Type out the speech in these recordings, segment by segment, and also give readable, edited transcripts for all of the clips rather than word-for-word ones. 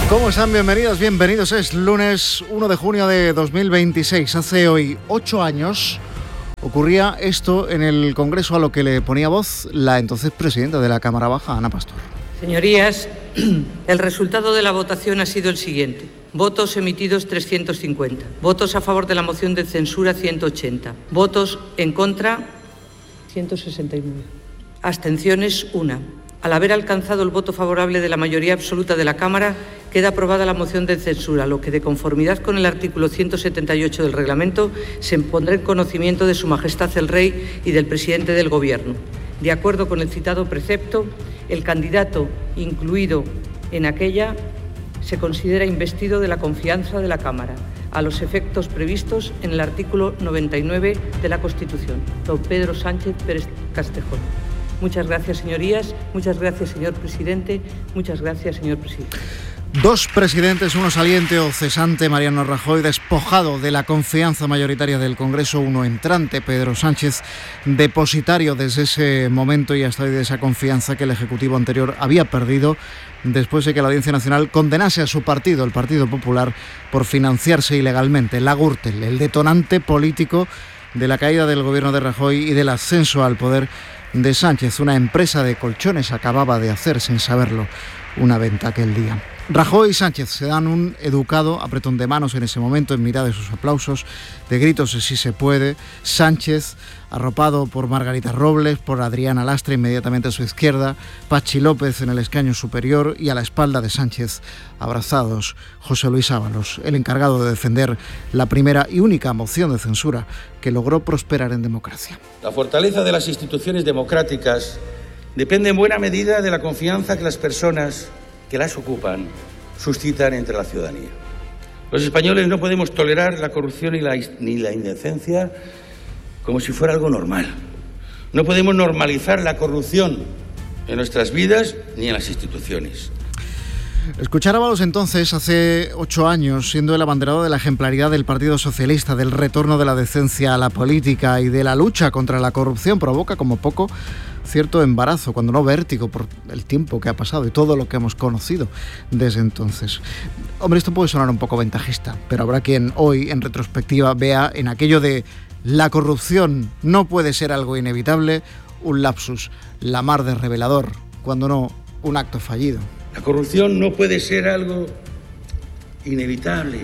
¿Cómo están? Bienvenidos. Es lunes 1 de junio de 2026. Hace hoy 8 años ocurría esto en el Congreso, a lo que le ponía voz la entonces presidenta de la Cámara Baja, Ana Pastor. Señorías, el resultado de la votación ha sido el siguiente. Votos emitidos 350. Votos a favor de la moción de censura 180. Votos en contra 169. Abstenciones 1. Al haber alcanzado el voto favorable de la mayoría absoluta de la Cámara, queda aprobada la moción de censura, lo que, de conformidad con el artículo 178 del reglamento, se pondrá en conocimiento de Su Majestad el Rey y del presidente del Gobierno. De acuerdo con el citado precepto, el candidato incluido en aquella se considera investido de la confianza de la Cámara, a los efectos previstos en el artículo 99 de la Constitución. Don Pedro Sánchez Pérez Castejón. Muchas gracias, señorías. Muchas gracias, señor presidente. Muchas gracias, señor presidente. Dos presidentes, uno saliente o cesante, Mariano Rajoy, despojado de la confianza mayoritaria del Congreso, uno entrante, Pedro Sánchez, depositario desde ese momento y hasta hoy de esa confianza que el Ejecutivo anterior había perdido después de que la Audiencia Nacional condenase a su partido, el Partido Popular, por financiarse ilegalmente. La Gürtel, el detonante político de la caída del gobierno de Rajoy y del ascenso al poder de Sánchez. Una empresa de colchones acababa de hacer, sin saberlo, una venta aquel día. Rajoy y Sánchez se dan un educado apretón de manos en ese momento, en mitad de sus aplausos, de gritos de sí se puede. Sánchez, arropado por Margarita Robles, por Adriana Lastra inmediatamente a su izquierda, Pachi López en el escaño superior y a la espalda de Sánchez, abrazados, José Luis Ábalos, el encargado de defender la primera y única moción de censura que logró prosperar en democracia. La fortaleza de las instituciones democráticas depende en buena medida de la confianza que las personas que las ocupan suscitan entre la ciudadanía. Los españoles no podemos tolerar la corrupción ni la indecencia como si fuera algo normal. No podemos normalizar la corrupción en nuestras vidas ni en las instituciones. Escuchar a Ábalos entonces, hace 8 años, siendo el abanderado de la ejemplaridad del Partido Socialista, del retorno de la decencia a la política y de la lucha contra la corrupción, provoca como poco cierto embarazo, cuando no vértigo, por el tiempo que ha pasado y todo lo que hemos conocido desde entonces. Hombre, esto puede sonar un poco ventajista, pero habrá quien hoy, en retrospectiva, vea en aquello de la corrupción no puede ser algo inevitable un lapsus, la mar de revelador, cuando no un acto fallido. La corrupción no puede ser algo inevitable,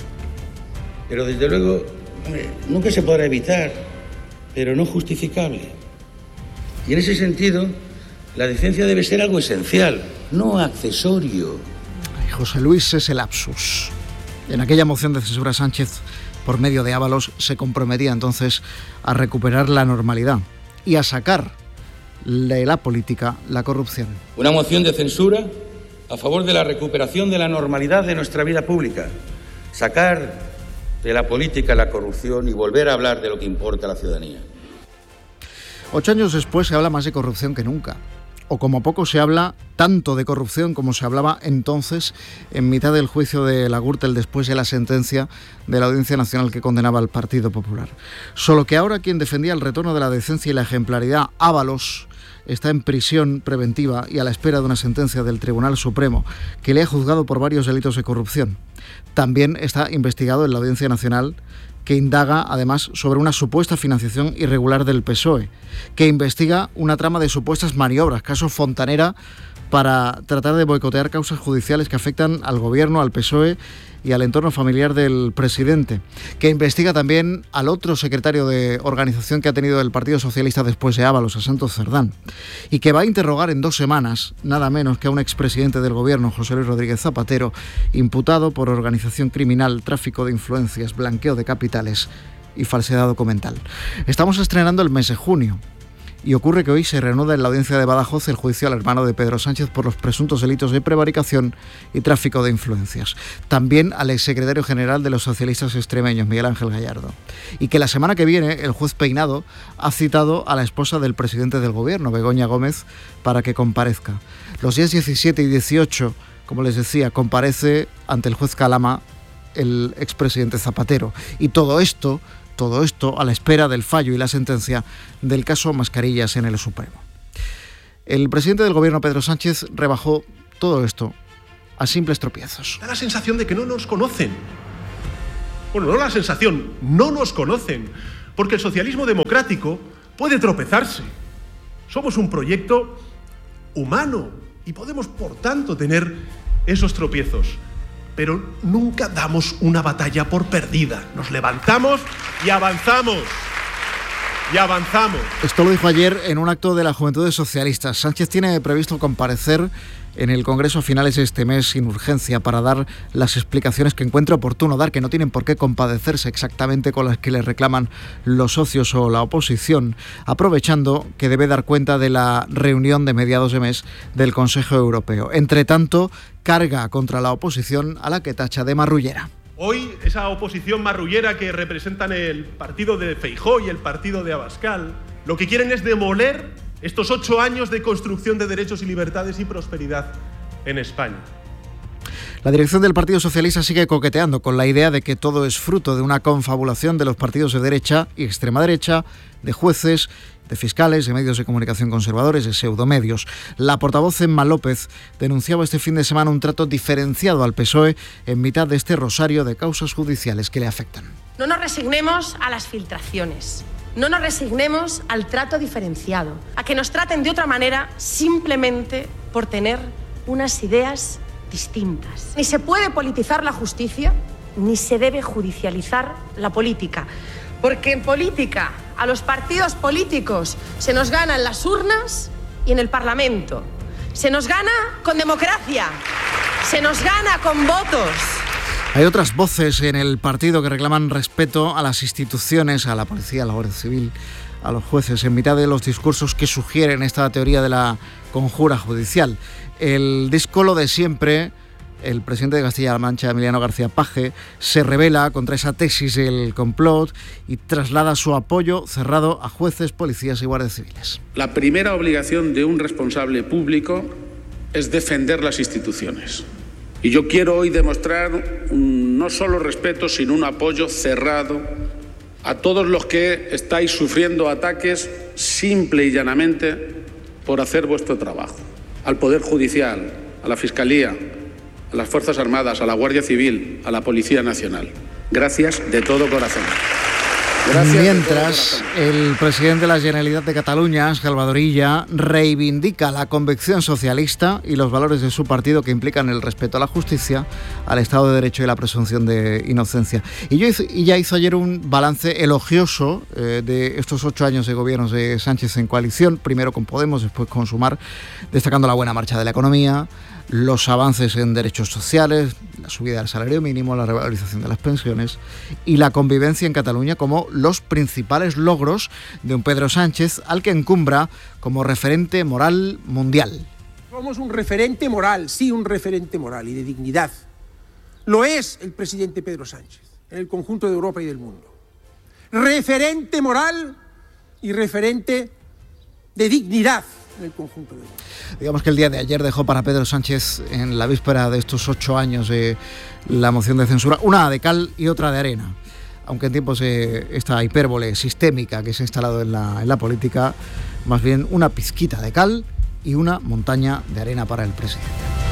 pero desde luego, nunca se podrá evitar, pero no justificable. Y en ese sentido, la decencia debe ser algo esencial, no accesorio. Ay, José Luis, ese lapsus. En aquella moción de censura, Sánchez, por medio de Ábalos, se comprometía entonces a recuperar la normalidad y a sacar de la política la corrupción. Una moción de censura a favor de la recuperación de la normalidad de nuestra vida pública, sacar de la política la corrupción y volver a hablar de lo que importa a la ciudadanía. 8 años después se habla más de corrupción que nunca, o como poco se habla tanto de corrupción como se hablaba entonces en mitad del juicio de la Gürtel después de la sentencia de la Audiencia Nacional que condenaba al Partido Popular. Solo que ahora quien defendía el retorno de la decencia y la ejemplaridad, Ábalos, está en prisión preventiva y a la espera de una sentencia del Tribunal Supremo que le ha juzgado por varios delitos de corrupción. También está investigado en la Audiencia Nacional, que indaga además sobre una supuesta financiación irregular del PSOE, que investiga una trama de supuestas maniobras, caso Fontanera, para tratar de boicotear causas judiciales que afectan al gobierno, al PSOE y al entorno familiar del presidente, que investiga también al otro secretario de organización que ha tenido el Partido Socialista después de Ábalos, a Santos Cerdán, y que va a interrogar en 2 semanas nada menos que a un expresidente del gobierno, José Luis Rodríguez Zapatero, imputado por organización criminal, tráfico de influencias, blanqueo de capitales y falsedad documental. Estamos estrenando el mes de junio. Y ocurre que hoy se reanuda en la audiencia de Badajoz el juicio al hermano de Pedro Sánchez por los presuntos delitos de prevaricación y tráfico de influencias. También al exsecretario general de los socialistas extremeños, Miguel Ángel Gallardo. Y que la semana que viene el juez Peinado ha citado a la esposa del presidente del gobierno, Begoña Gómez, para que comparezca. Los días 17 y 18, como les decía, comparece ante el juez Calama el expresidente Zapatero. Y todo esto a la espera del fallo y la sentencia del caso Mascarillas en el Supremo. El presidente del gobierno, Pedro Sánchez, rebajó todo esto a simples tropiezos. Da la sensación de que no nos conocen. Bueno, no la sensación, no nos conocen, porque el socialismo democrático puede tropezarse. Somos un proyecto humano y podemos, por tanto, tener esos tropiezos. Pero nunca damos una batalla por perdida. Nos levantamos y avanzamos. Y avanzamos. Esto lo dijo ayer en un acto de la Juventudes Socialistas. Sánchez tiene previsto comparecer en el Congreso a finales de este mes sin urgencia para dar las explicaciones que encuentre oportuno dar, que no tienen por qué compadecerse exactamente con las que le reclaman los socios o la oposición, aprovechando que debe dar cuenta de la reunión de mediados de mes del Consejo Europeo. Entre tanto, carga contra la oposición a la que tacha de marrullera. Hoy esa oposición marrullera que representan el partido de Feijóo y el partido de Abascal, lo que quieren es demoler estos 8 años de construcción de derechos y libertades y prosperidad en España. La dirección del Partido Socialista sigue coqueteando con la idea de que todo es fruto de una confabulación de los partidos de derecha y extrema derecha, de jueces, de fiscales, de medios de comunicación conservadores, de pseudomedios. La portavoz Emma López denunciaba este fin de semana un trato diferenciado al PSOE en mitad de este rosario de causas judiciales que le afectan. No nos resignemos a las filtraciones. No nos resignemos al trato diferenciado, a que nos traten de otra manera simplemente por tener unas ideas distintas. Ni se puede politizar la justicia, ni se debe judicializar la política, porque en política a los partidos políticos se nos gana en las urnas y en el Parlamento. Se nos gana con democracia, se nos gana con votos. Hay otras voces en el partido que reclaman respeto a las instituciones, a la policía, a la Guardia Civil, a los jueces, en mitad de los discursos que sugieren esta teoría de la conjura judicial. El díscolo de siempre, el presidente de Castilla-La Mancha, Emiliano García Paje, se rebela contra esa tesis del complot y traslada su apoyo cerrado a jueces, policías y guardias civiles. La primera obligación de un responsable público es defender las instituciones. Y yo quiero hoy demostrar no solo respeto, sino un apoyo cerrado a todos los que estáis sufriendo ataques simple y llanamente por hacer vuestro trabajo. Al Poder Judicial, a la Fiscalía, a las Fuerzas Armadas, a la Guardia Civil, a la Policía Nacional. Gracias de todo corazón. Mientras, el presidente de la Generalitat de Cataluña, Salvador Illa, reivindica la convicción socialista y los valores de su partido que implican el respeto a la justicia, al Estado de Derecho y la presunción de inocencia. Illa hizo ayer un balance elogioso de estos 8 años de gobiernos de Sánchez en coalición, primero con Podemos, después con Sumar, destacando la buena marcha de la economía, los avances en derechos sociales, la subida del salario mínimo, la revalorización de las pensiones y la convivencia en Cataluña como los principales logros de un Pedro Sánchez al que encumbra como referente moral mundial. Somos un referente moral, sí, un referente moral y de dignidad. Lo es el presidente Pedro Sánchez en el conjunto de Europa y del mundo. Referente moral y referente de dignidad en el conjunto del mundo. Digamos que el día de ayer dejó para Pedro Sánchez, en la víspera de estos 8 años de la moción de censura, una de cal y otra de arena. Aunque en tiempos de esta hipérbole sistémica que se ha instalado en la política, más bien una pizquita de cal y una montaña de arena para el presidente.